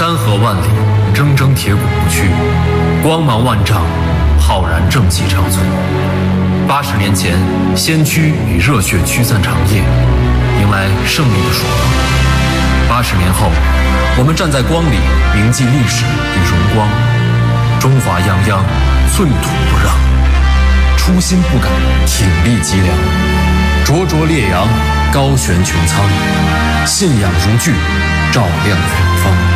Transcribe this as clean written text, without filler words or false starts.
山河万里，铮铮铁骨不屈，光芒万丈，浩然正气长存。80年前，先驱与热血驱散长夜，迎来胜利的曙光。80年后，我们站在光里，铭记历史与荣光。中华泱泱，寸土不让，初心不改，挺立脊梁，灼灼烈阳，高悬穹苍，信仰如炬，照亮远方。